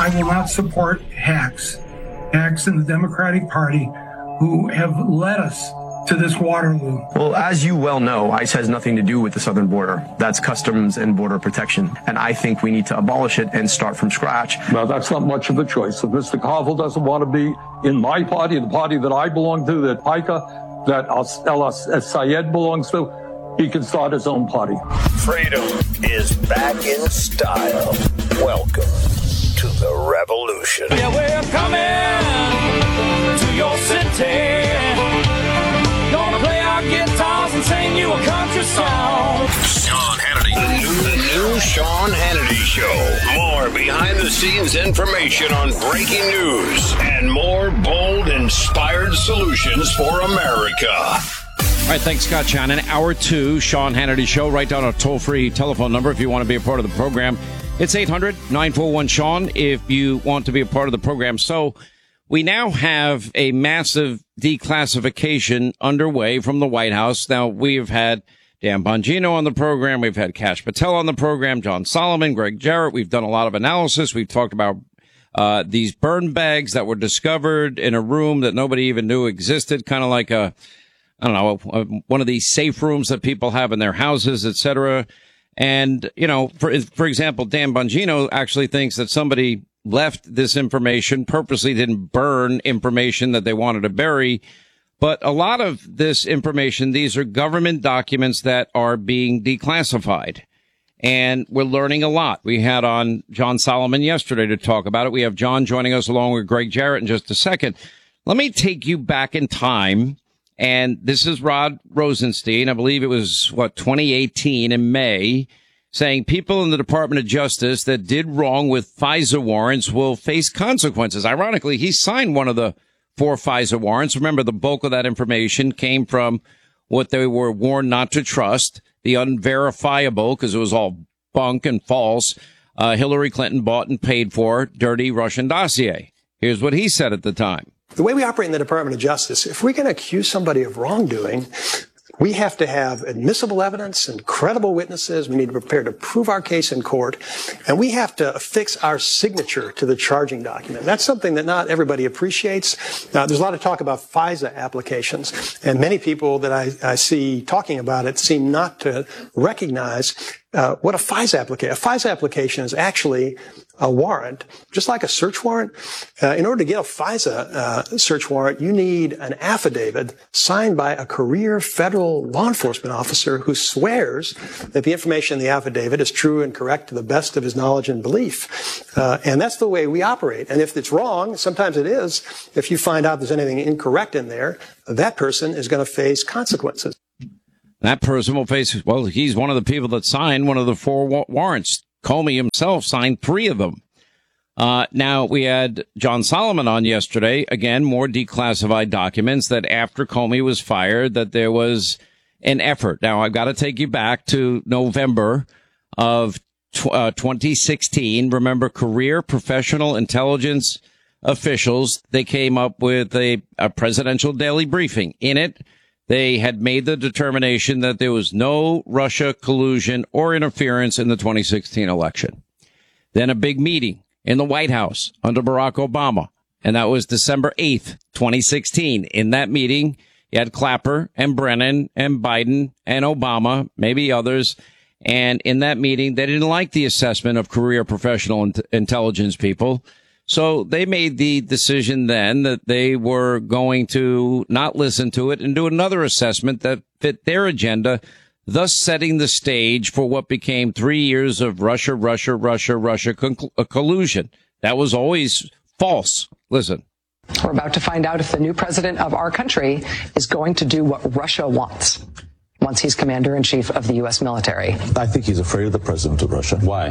I will not support hacks in the Democratic Party who have led us to this Waterloo. Well, as you well know, ICE has nothing to do with the southern border. That's Customs and Border Protection. And I think we need to abolish it and start from scratch. Well, that's not much of a choice. If Mr. Carville doesn't want to be in my party, the party that I belong to, that PICA, that El-Sayed belongs to, he can start his own party. Freedom is back in style. Welcome to the revolution. Yeah, we're coming to your city. Gonna play our guitars and sing you a country song. Sean Hannity. The new Sean Hannity Show. More behind-the-scenes information on breaking news and more bold, inspired solutions for America. All right, thanks, Scott Shannon. Hour 2, Sean Hannity Show. Write down a toll-free telephone number if you want to be a part of the program. It's 800-941-SEAN if you want to be a part of the program. So we now have a massive declassification underway from the White House. Now, we've had Dan Bongino on the program. We've had Kash Patel on the program, John Solomon, Greg Jarrett. We've done a lot of analysis. We've talked about these burn bags that were discovered in a room that nobody even knew existed, kind of like one of these safe rooms that people have in their houses, et cetera. And, you know, for example, Dan Bongino actually thinks that somebody left this information, purposely didn't burn information that they wanted to bury. But a lot of this information, these are government documents that are being declassified. And we're learning a lot. We had on John Solomon yesterday to talk about it. We have John joining us along with Greg Jarrett in just a second. Let me take you back in time. And this is Rod Rosenstein. I believe it was, 2018 in May, saying people in the Department of Justice that did wrong with FISA warrants will face consequences. Ironically, he signed one of the 4 FISA warrants. Remember, the bulk of that information came from what they were warned not to trust, the unverifiable, because it was all bunk and false, Hillary Clinton bought and paid for dirty Russian dossier. Here's what he said at the time. The way we operate in the Department of Justice, if we're going to accuse somebody of wrongdoing, we have to have admissible evidence and credible witnesses. We need to prepare to prove our case in court. And we have to affix our signature to the charging document. That's something that not everybody appreciates. There's a lot of talk about FISA applications. And many people that I see talking about it seem not to recognize what a FISA application. A FISA application is actually a warrant, just like a search warrant. In order to get a FISA search warrant, you need an affidavit signed by a career federal law enforcement officer who swears that the information in the affidavit is true and correct to the best of his knowledge and belief. And that's the way we operate. And if it's wrong, sometimes it is, if you find out there's anything incorrect in there, that person is going to face consequences. That person will face, well, he's one of the people that signed one of the 4 warrants. Comey himself signed 3 of them. Now, we had John Solomon on yesterday. Again, more declassified documents that after Comey was fired, that there was an effort. Now, I've got to take you back to November of 2016. Remember, career professional intelligence officials, they came up with a presidential daily briefing. In it, they had made the determination that there was no Russia collusion or interference in the 2016 election. Then a big meeting in the White House under Barack Obama, and that was December 8th, 2016. In that meeting, you had Clapper and Brennan and Biden and Obama, maybe others. And in that meeting, they didn't like the assessment of career professional intelligence people. So they made the decision then that they were going to not listen to it and do another assessment that fit their agenda, thus setting the stage for what became 3 years of Russia collusion. That was always false. Listen. We're about to find out if the new president of our country is going to do what Russia wants once he's commander-in-chief of the U.S. military. I think he's afraid of the president of Russia. Why?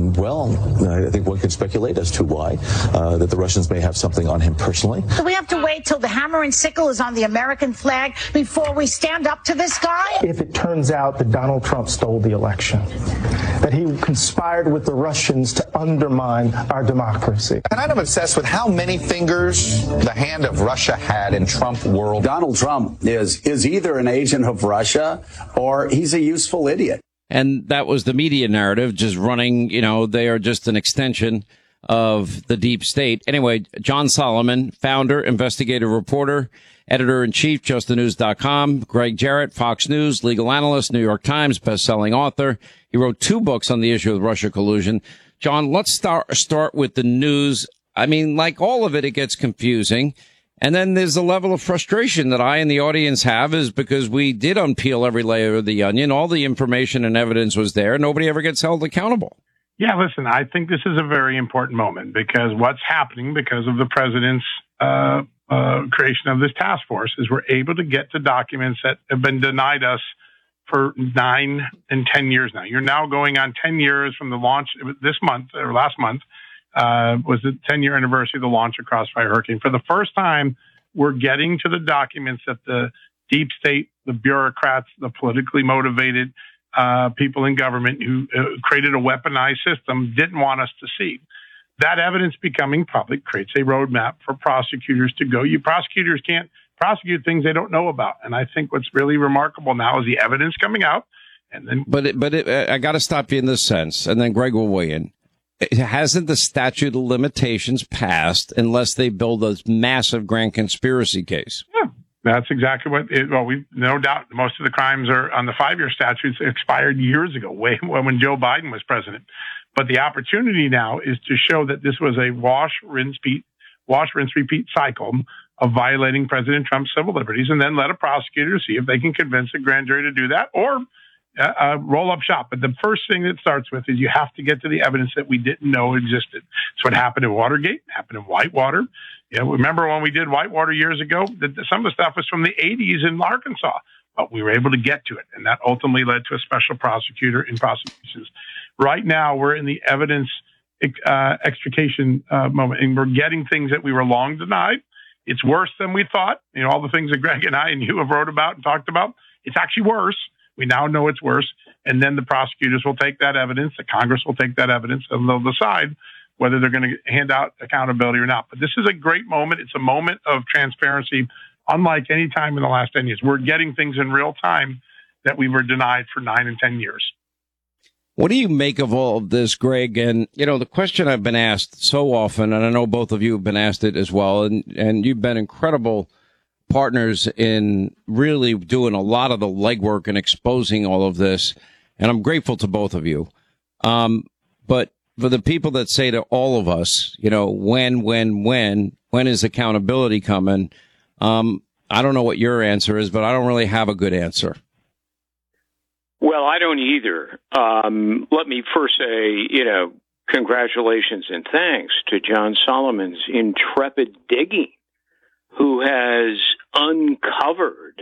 I think one can speculate as to why, that the Russians may have something on him personally. Do we have to wait till the hammer and sickle is on the American flag before we stand up to this guy? If it turns out that Donald Trump stole the election, that he conspired with the Russians to undermine our democracy. And I'm obsessed with how many fingers the hand of Russia had in Trump world. Donald Trump is either an agent of Russia or he's a useful idiot. And that was the media narrative, just running, they are just an extension of the deep state. Anyway, John Solomon, founder, investigative reporter, editor-in-chief, justthenews.com. Greg Jarrett, Fox News, legal analyst, New York Times, best-selling author. He wrote 2 books on the issue of Russia collusion. John, let's start with the news. I mean, like all of it, it gets confusing. And then there's a level of frustration that I and the audience have is because we did unpeel every layer of the onion. All the information and evidence was there. Nobody ever gets held accountable. Yeah, listen, I think this is a very important moment because what's happening because of the president's creation of this task force is we're able to get to documents that have been denied us for 9 and 10 years now. You're now going on 10 years from the launch this month or last month was the 10-year anniversary of the launch of Crossfire Hurricane. For the first time, we're getting to the documents that the deep state, the bureaucrats, the politically motivated people in government who created a weaponized system didn't want us to see. That evidence becoming public creates a roadmap for prosecutors to go. You prosecutors can't prosecute things they don't know about. And I think what's really remarkable now is the evidence coming out. And then, I got to stop you in this sense, and then Greg will weigh in. Hasn't the statute of limitations passed unless they build a massive grand conspiracy case? Yeah. That's exactly what we no doubt most of the crimes are on the 5-year statutes expired years ago, way when Joe Biden was president. But the opportunity now is to show that this was a wash, rinse, repeat cycle of violating President Trump's civil liberties, and then let a prosecutor see if they can convince a grand jury to do that or roll up shop. But the first thing that starts with is you have to get to the evidence that we didn't know existed. It's what happened in Watergate, happened in Whitewater. Yeah, remember when we did Whitewater years ago? Some of the stuff was from the 80s in Arkansas, but we were able to get to it, and that ultimately led to a special prosecutor in prosecutions. Right now, we're in the evidence extrication moment, and we're getting things that we were long denied. It's worse than we thought. You know, all the things that Greg and I and you have wrote about and talked about, it's actually worse. We now know it's worse, and then the prosecutors will take that evidence, the Congress will take that evidence, and they'll decide whether they're going to hand out accountability or not. But this is a great moment. It's a moment of transparency, unlike any time in the last 10 years. We're getting things in real time that we were denied for 9 and 10 years. What do you make of all of this, Greg? And, you know, the question I've been asked so often, and I know both of you have been asked it as well, and you've been incredible partners in really doing a lot of the legwork and exposing all of this. And I'm grateful to both of you. But for the people that say to all of us, you know, when is accountability coming? I don't know what your answer is, but I don't really have a good answer. Well, I don't either. Let me first say, you know, congratulations and thanks to John Solomon's intrepid digging, who has uncovered,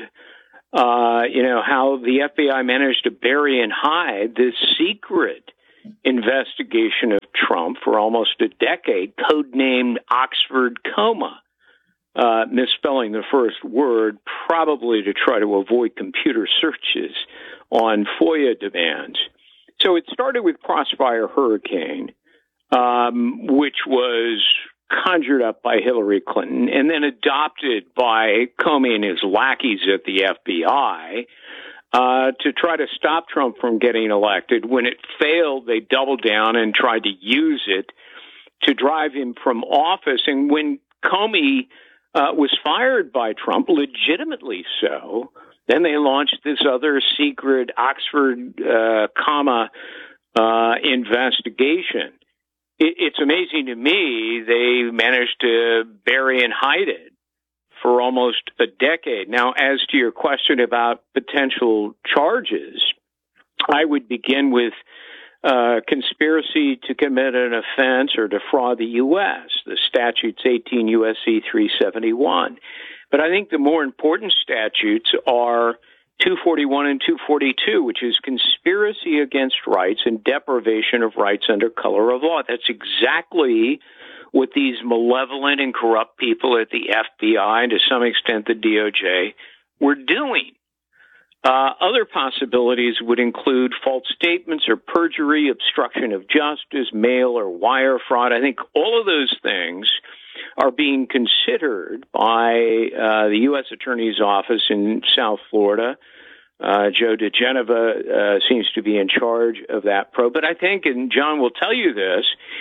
how the FBI managed to bury and hide this secret investigation of Trump for almost a decade, codenamed Oxford Coma, misspelling the first word, probably to try to avoid computer searches on FOIA demands. So it started with Crossfire Hurricane, which was conjured up by Hillary Clinton and then adopted by Comey and his lackeys at the FBI to try to stop Trump from getting elected. When it failed, they doubled down and tried to use it to drive him from office. And when Comey was fired by Trump, legitimately so, then they launched this other secret Oxford comma investigation. It's amazing to me they managed to bury and hide it for almost a decade. Now, as to your question about potential charges, I would begin with conspiracy to commit an offense or defraud the U.S. The statute's 18 U.S.C. 371. But I think the more important statutes are 241 and 242, which is conspiracy against rights and deprivation of rights under color of law. That's exactly what these malevolent and corrupt people at the FBI and to some extent the DOJ were doing. Other possibilities would include false statements or perjury, obstruction of justice, mail or wire fraud. I think all of those things are being considered by the U.S. Attorney's Office in South Florida. Joe DeGeneva seems to be in charge of that probe. But I think, and John will tell you this,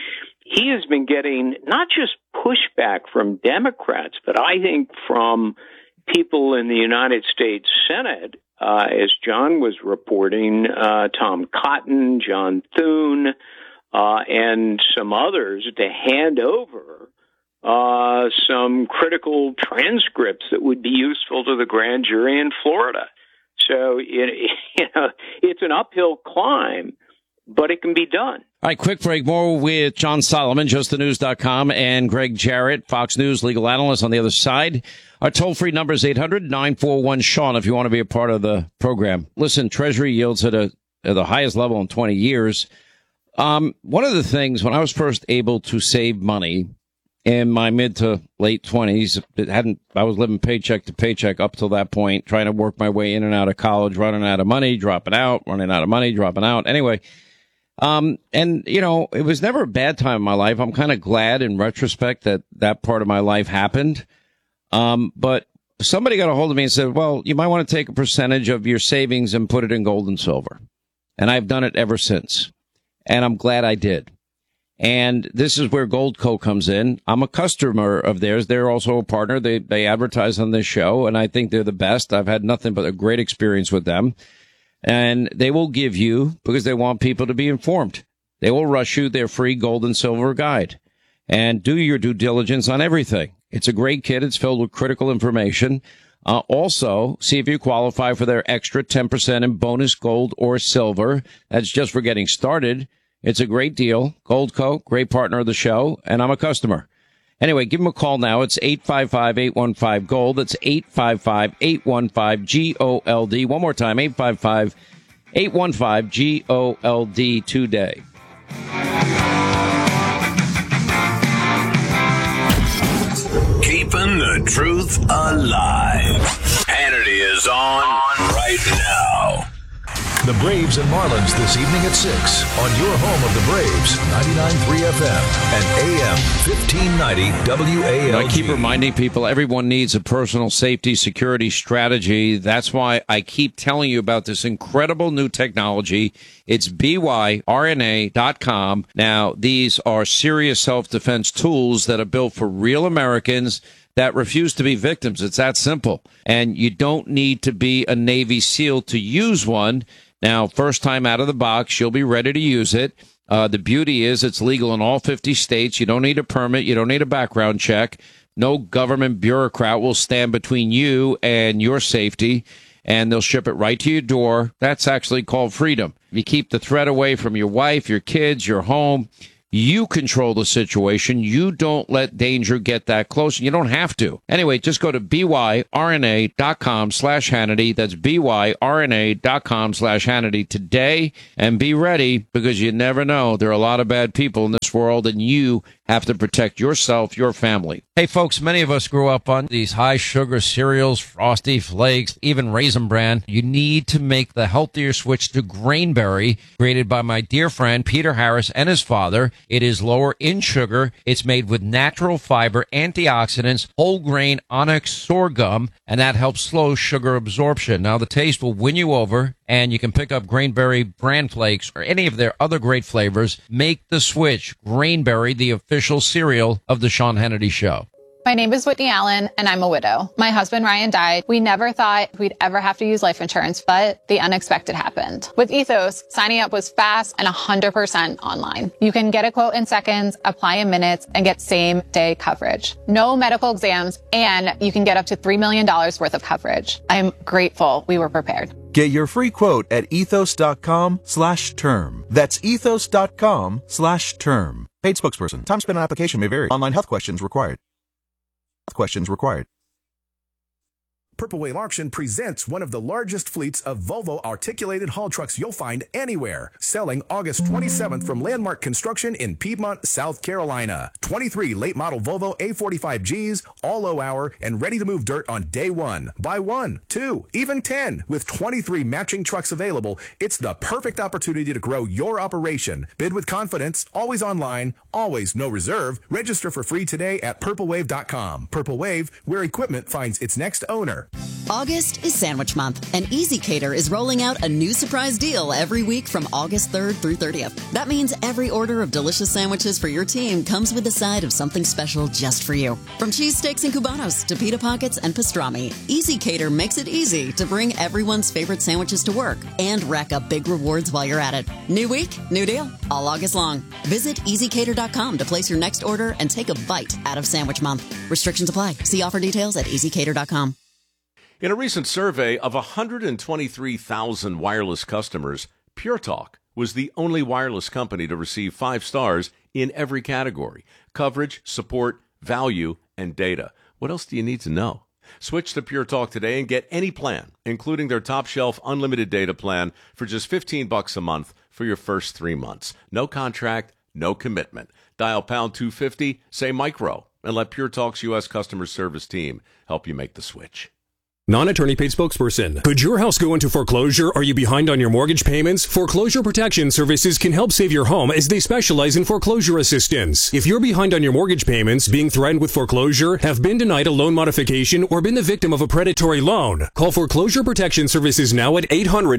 he has been getting not just pushback from Democrats, but I think from people in the United States Senate, as John was reporting, Tom Cotton, John Thune, and some others, to hand over some critical transcripts that would be useful to the grand jury in Florida. So, it's an uphill climb, but it can be done. All right, quick break. More with John Solomon, justthenews.com, and Greg Jarrett, Fox News legal analyst on the other side. Our toll-free number is 800-941-SEAN if you want to be a part of the program. Listen, Treasury yields at the highest level in 20 years. One of the things, when I was first able to save money in my mid to late 20s, I was living paycheck to paycheck up till that point, trying to work my way in and out of college, running out of money, dropping out, running out of money, dropping out. Anyway, it was never a bad time in my life. I'm kind of glad in retrospect that part of my life happened. But somebody got a hold of me and said, well, you might want to take a percentage of your savings and put it in gold and silver. And I've done it ever since. And I'm glad I did. And this is where Goldco comes in. I'm a customer of theirs. They're also a partner. They advertise on this show, and I think they're the best. I've had nothing but a great experience with them. And they will give you, because they want people to be informed, they will rush you their free gold and silver guide. And do your due diligence on everything. It's a great kit. It's filled with critical information. Also, see if you qualify for their extra 10% in bonus gold or silver. That's just for getting started. It's a great deal. Goldco, great partner of the show, and I'm a customer. Anyway, give them a call now. It's 855-815-GOLD. That's 855-815-GOLD. One more time, 855-815-GOLD today. Keeping the truth alive. Hannity is on right now. The Braves and Marlins this evening at 6 on your home of the Braves, 99.3 FM and AM 1590 WALG. I keep reminding people everyone needs a personal safety security strategy. That's why I keep telling you about this incredible new technology. It's BYRNA.com. Now, these are serious self-defense tools that are built for real Americans that refuse to be victims. It's that simple. And you don't need to be a Navy SEAL to use one. Now, first time out of the box, you'll be ready to use it. The beauty is it's legal in all 50 states. You don't need a permit. You don't need a background check. No government bureaucrat will stand between you and your safety, and they'll ship it right to your door. That's actually called freedom. You keep the threat away from your wife, your kids, your home. You control the situation. You don't let danger get that close. You don't have to. Anyway, just go to byrna.com/Hannity. That's byrna.com/Hannity today, and be ready, because you never know. There are a lot of bad people in this world, and you have to protect yourself, your family. Hey, folks, many of us grew up on these high-sugar cereals, Frosty Flakes, even Raisin Bran. You need to make the healthier switch to Grainberry, created by my dear friend Peter Harris and his father. It is lower in sugar. It's made with natural fiber, antioxidants, whole grain onyx sorghum, and that helps slow sugar absorption. Now, the taste will win you over, and you can pick up Grainberry Bran Flakes or any of their other great flavors. Make the switch. Grainberry, the official cereal of the Sean Hannity Show. My name is Whitney Allen, and I'm a widow. My husband, Ryan, died. We never thought we'd ever have to use life insurance, but the unexpected happened. With Ethos, signing up was fast and 100% online. You can get a quote in seconds, apply in minutes, and get same-day coverage. No medical exams, and you can get up to $3 million worth of coverage. I'm grateful we were prepared. Get your free quote at ethos.com/term. That's ethos.com/term. Paid spokesperson. Time spent on application may vary. Online health questions required. Purple Wave Auction presents one of the largest fleets of Volvo articulated haul trucks you'll find anywhere. Selling August 27th from Landmark Construction in Piedmont, South Carolina. 23 late model Volvo A45Gs, all low hour and ready to move dirt on day one. Buy 1, 2, even 10. With 23 matching trucks available, it's the perfect opportunity to grow your operation. Bid with confidence, always online, always no reserve. Register for free today at purplewave.com. Purple Wave, where equipment finds its next owner. August is Sandwich Month, and Easy Cater is rolling out a new surprise deal every week from August 3rd through 30th. That means every order of delicious sandwiches for your team comes with a side of something special just for you. From cheesesteaks and cubanos to pita pockets and pastrami, Easy Cater makes it easy to bring everyone's favorite sandwiches to work and rack up big rewards while you're at it. New week, new deal, all August long. Visit EasyCater.com to place your next order and take a bite out of Sandwich Month. Restrictions apply. See offer details at EasyCater.com. In a recent survey of 123,000 wireless customers, Pure Talk was the only wireless company to receive 5 stars in every category: coverage, support, value, and data. What else do you need to know? Switch to Pure Talk today and get any plan, including their top shelf unlimited data plan for just $15 a month for your first 3 months. No contract, no commitment. Dial pound 250, say micro, and let Pure Talk's U.S. customer service team help you make the switch. Non-attorney paid spokesperson. Could your house go into foreclosure? Are you behind on your mortgage payments? Foreclosure Protection Services can help save your home as they specialize in foreclosure assistance. If you're behind on your mortgage payments, being threatened with foreclosure, have been denied a loan modification, or been the victim of a predatory loan, call Foreclosure Protection Services now at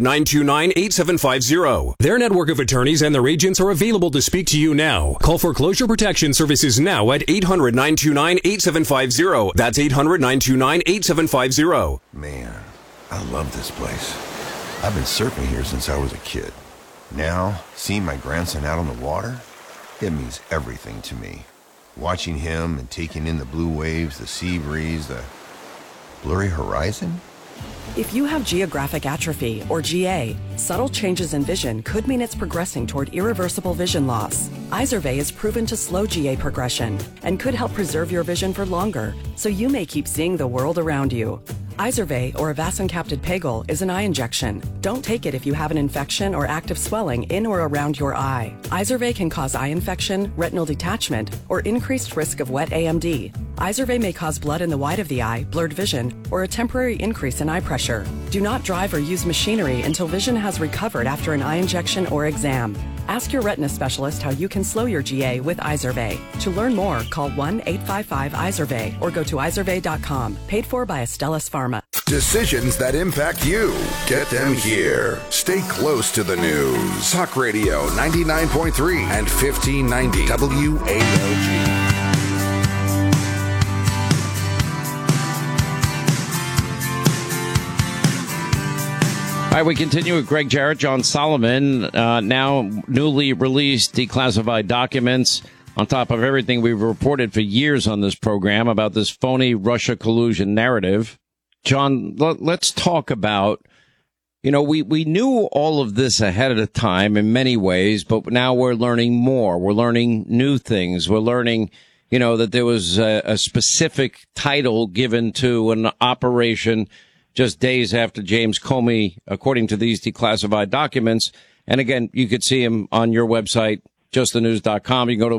800-929-8750. Their network of attorneys and their agents are available to speak to you now. Call Foreclosure Protection Services now at 800-929-8750. That's 800-929-8750. Man, I love this place. I've been surfing here since I was a kid. Now, seeing my grandson out on the water, it means everything to me. Watching him and taking in the blue waves, the sea breeze, the blurry horizon. If you have geographic atrophy, or GA, subtle changes in vision could mean it's progressing toward irreversible vision loss. Izervay is proven to slow GA progression and could help preserve your vision for longer, so you may keep seeing the world around you. Izervay, or avacincaptad pegol, is an eye injection. Don't take it if you have an infection or active swelling in or around your eye. Izervay can cause eye infection, retinal detachment, or increased risk of wet AMD. Izervay may cause blood in the white of the eye, blurred vision, or a temporary increase in eye pressure. Do not drive or use machinery until vision has recovered after an eye injection or exam. Ask your retina specialist how you can slow your GA with Izervay. To learn more, call 1-855-IZERVAY or go to izervay.com. Paid for by Astellas Pharma. Decisions that impact you. Get them here. Stay close to the news. Talk Radio 99.3 and 1590 WALG. All right, we continue with Greg Jarrett, John Solomon, now newly released declassified documents on top of everything we've reported for years on this program about this phony Russia collusion narrative. John, let's talk about, we knew all of this ahead of time in many ways, but now we're learning more. We're learning new things. We're learning, that there was a specific title given to an operation just days after James Comey, according to these declassified documents. And again, you could see him on your website, justthenews.com. You can go to